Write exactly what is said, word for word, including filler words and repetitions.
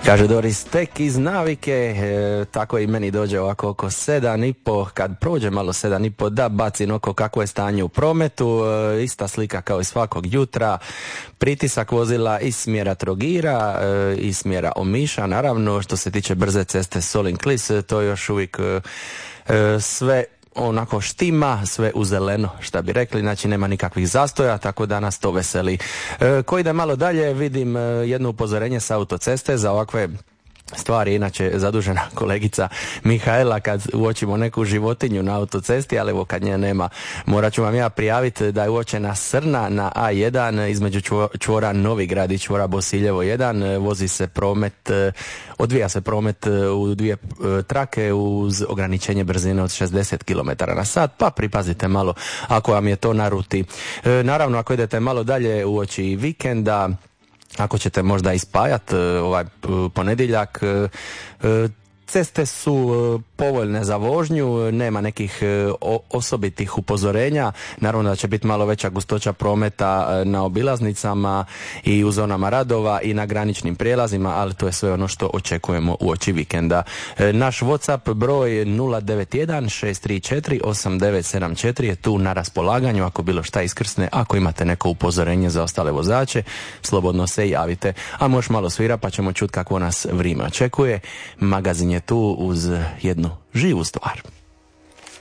Kaže Doris, tek iz navike, e, tako i meni dođe ovako oko sedam i po, kad prođe malo sedam i po, da bacim oko kako je stanje u prometu, e, ista slika kao i svakog jutra, pritisak vozila iz smjera Trogira, e, iz smjera Omiša, naravno što se tiče brze ceste Solin-Klis, to je još uvijek e, e, sve onako štima, sve u zeleno, šta bi rekli, znači nema nikakvih zastoja, tako da nas to veseli. E, ko ide malo dalje, vidim e, jedno upozorenje sa autoceste za ovakve stvari, inače zadužena kolegica Mihaela kad uočimo neku životinju na autocesti, ali evo kad nje nema, morat ću vam ja prijaviti da je uočena srna na A jedan između čvora Novigrad i čvora Bosiljevo jedan, vozi se promet, odvija se promet u dvije trake uz ograničenje brzine od šezdeset kilometara na sat, pa pripazite malo ako vam je to na ruti. Naravno, ako idete malo dalje uoči vikenda, ako ćete možda ispajati ovaj ponedjeljak, ceste su povoljne za vožnju, nema nekih osobitih upozorenja, naravno da će biti malo veća gustoća prometa na obilaznicama i u zonama radova i na graničnim prijelazima, ali to je sve ono što očekujemo uoči vikenda. Naš WhatsApp broj nula devet jedan šest tri četiri osam devet sedam četiri je tu na raspolaganju, ako bilo šta iskrsne, ako imate neko upozorenje za ostale vozače, slobodno se javite, a možeš malo svira pa ćemo čuti kako nas vrijeme očekuje. Magazin je tu uz jednu živu stvar.